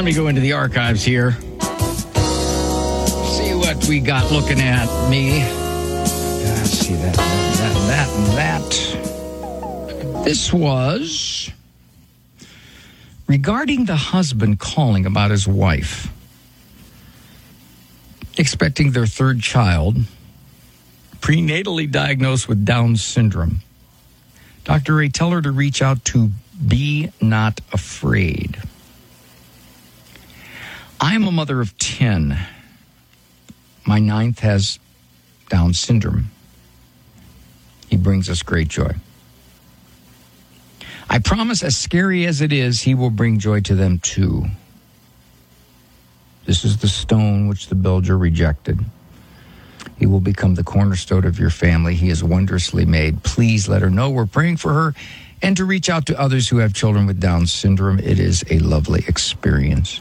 let me go into the archives here. See what we got looking at me. See that. This was regarding the husband calling about his wife expecting their third child, prenatally diagnosed with Down syndrome. Dr. Ray, tell her to reach out to Be Not Afraid. I am a mother of 10. My 9th has Down syndrome. He brings us great joy. I promise, as scary as it is, he will bring joy to them too. This is the stone which the builder rejected. He will become the cornerstone of your family. He is wondrously made. Please let her know we're praying for her and to reach out to others who have children with Down syndrome. It is a lovely experience.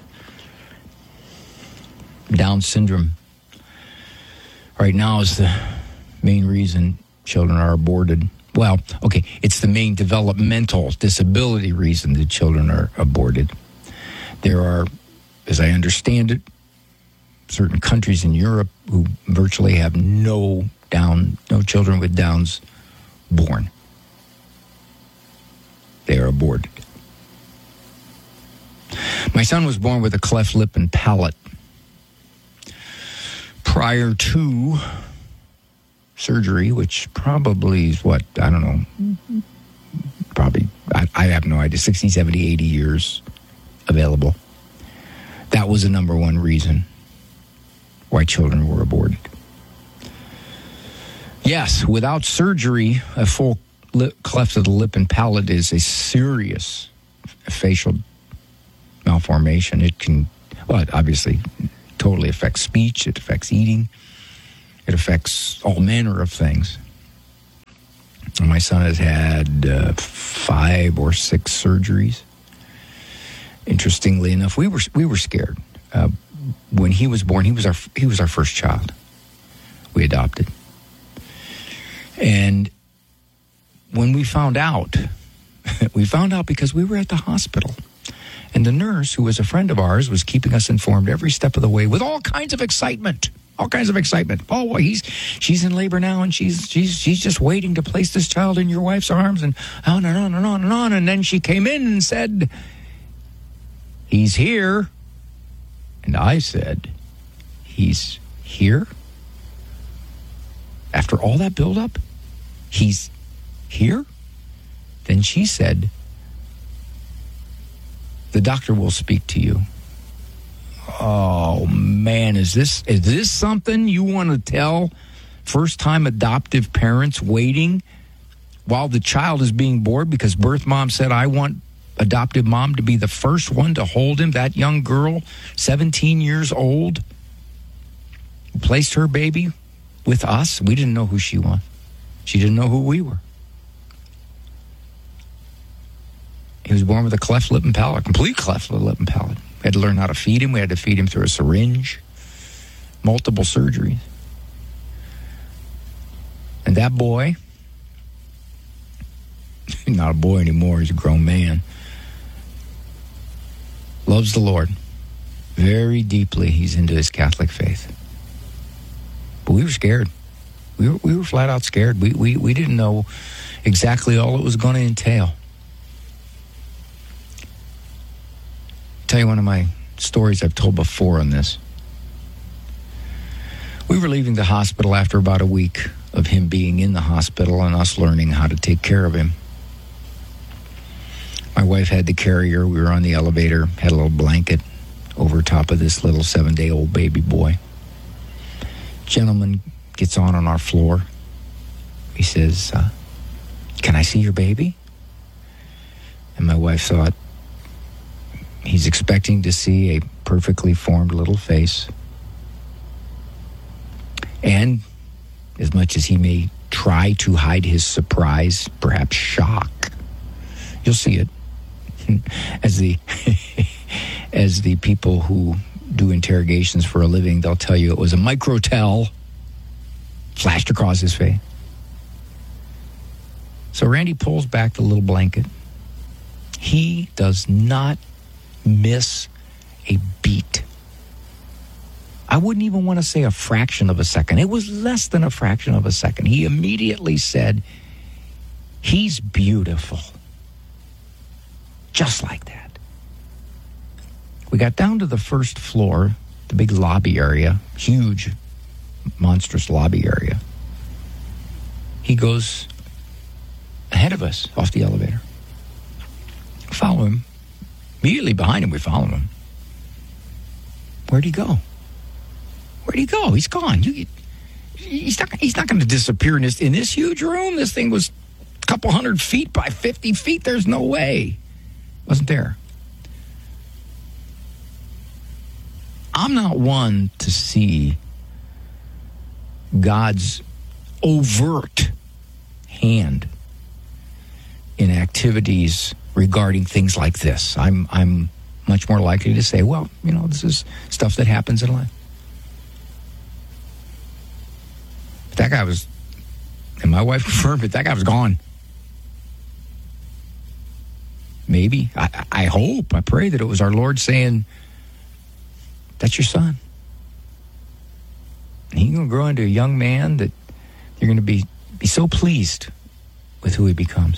Down syndrome right now is the main reason children are aborted. Well, okay, it's the main developmental disability reason that children are aborted. There are, as I understand it, certain countries in Europe who virtually have no children with Downs born. They are aborted. My son was born with a cleft lip and palate. Prior to surgery, which probably is what, I don't know, probably, I have no idea, 60, 70, 80 years available. That was the number one reason why children were aborted. Yes, without surgery, a full cleft of the lip and palate is a serious facial malformation. It can, well, it obviously totally affects speech, it affects eating, it affects all manner of things. And my son has had 5 or 6 surgeries. Interestingly enough, we were scared. When he was born, he was our first child. We adopted. And when we found out because we were at the hospital. And the nurse, who was a friend of ours, was keeping us informed every step of the way with all kinds of excitement. All kinds of excitement. Oh, well, she's in labor now, and she's just waiting to place this child in your wife's arms, and on and on and on and on. And then she came in and said, "He's here." And I said, "He's here? After all that buildup, he's here?" Then she said, "The doctor will speak to you." Oh, man, is this something you want to tell first-time adoptive parents waiting while the child is being born because birth mom said, "I want adoptive mom to be the first one to hold him"? That young girl, 17 years old, placed her baby with us. We didn't know who she was. She didn't know who we were. He was born with a cleft lip and palate, complete cleft lip and palate. We had to learn how to feed him. We had to feed him through a syringe, multiple surgeries. And that boy, not a boy anymore, he's a grown man, loves the Lord very deeply. He's into his Catholic faith. But we were scared. We were flat out scared. We didn't know exactly all it was going to entail. Tell you one of my stories I've told before on this. We were leaving the hospital after about a week of him being in the hospital and us learning how to take care of him. My wife had the carrier. We were on the elevator, had a little blanket over top of this little 7-day-old baby boy. Gentleman gets on our floor. He says, "Can I see your baby?" And my wife thought, he's expecting to see a perfectly formed little face. And as much as he may try to hide his surprise, perhaps shock, you'll see it. As the people who do interrogations for a living, they'll tell you it was a microtel flashed across his face. So Randy pulls back the little blanket. He does not miss a beat. I wouldn't even want to say a fraction of a second. It was less than a fraction of a second. He immediately said, "He's beautiful." Just like that. We got down to the first floor, the big lobby area, huge, monstrous lobby area. He goes ahead of us off the elevator. Follow him. Immediately behind him, we follow him. Where'd he go? Where'd he go? He's gone. He's not going to disappear in this huge room. This thing was a couple 100 feet by 50 feet. There's no way. Wasn't there. I'm not one to see God's overt hand in activities regarding things like this. I'm much more likely to say, well, this is stuff that happens in life. But that guy was, and my wife confirmed it, that guy was gone. Maybe, I hope, I pray that it was our Lord saying, that's your son. And he's going to grow into a young man that you're going to be so pleased with who he becomes.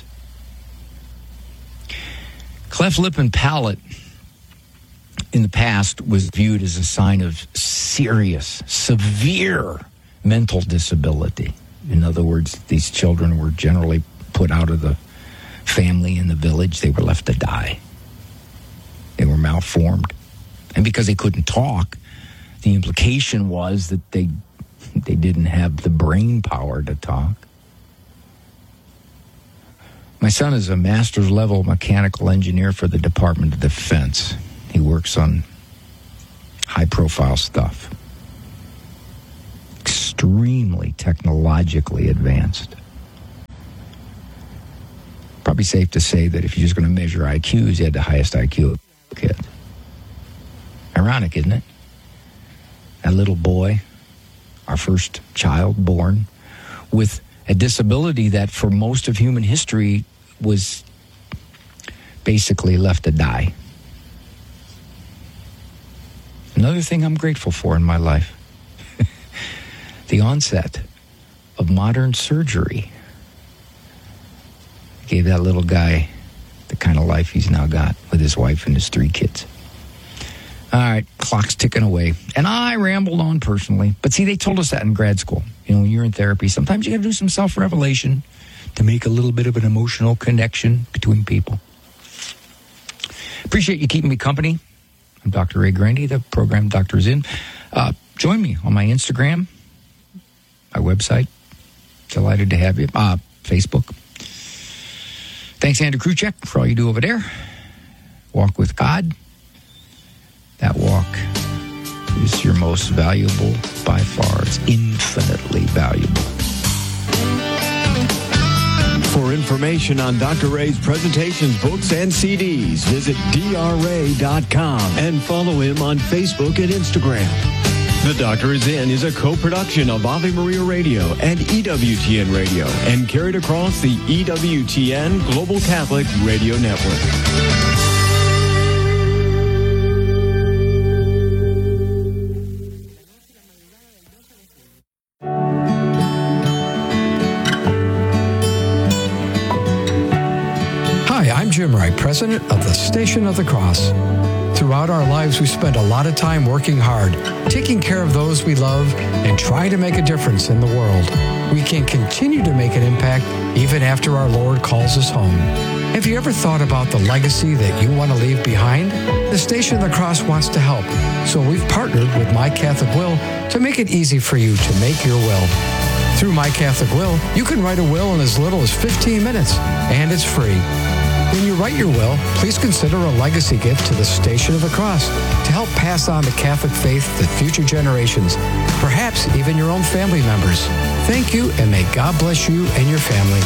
Cleft lip and palate in the past was viewed as a sign of serious, severe mental disability. In other words, these children were generally put out of the family in the village. They were left to die. They were malformed. And because they couldn't talk, the implication was that they didn't have the brain power to talk. My son is a master's level mechanical engineer for the Department of Defense. He works on high-profile stuff. Extremely technologically advanced. Probably safe to say that if you're just going to measure IQs, he had the highest IQ of kids. Ironic, isn't it? That little boy, our first child born, with a disability that for most of human history was basically left to die. Another thing I'm grateful for in my life, the onset of modern surgery gave that little guy the kind of life he's now got with his wife and his 3 kids. All right, clock's ticking away. And I rambled on personally. But see, they told us that in grad school. When you're in therapy, sometimes you got to do some self-revelation to make a little bit of an emotional connection between people. Appreciate you keeping me company. I'm Dr. Ray Grandy, the program Doctor is in. Join me on my Instagram, my website. Delighted to have you. Facebook. Thanks, Andrew Kruchek, for all you do over there. Walk with God. That walk is your most valuable by far. It's infinitely valuable. For information on Dr. Ray's presentations, books, and CDs, visit drray.com and follow him on Facebook and Instagram. The Doctor is In is a co-production of Ave Maria Radio and EWTN Radio and carried across the EWTN Global Catholic Radio Network. Jim Wright, president of the Station of the Cross. Throughout our lives, we spend a lot of time working hard, taking care of those we love, and trying to make a difference in the world. We can continue to make an impact even after our Lord calls us home. Have you ever thought about the legacy that you want to leave behind? The Station of the Cross wants to help, so we've partnered with My Catholic Will to make it easy for you to make your will. Through My Catholic Will, you can write a will in as little as 15 minutes, and it's free. When you write your will, please consider a legacy gift to the Station of the Cross to help pass on the Catholic faith to future generations, perhaps even your own family members. Thank you, and may God bless you and your family.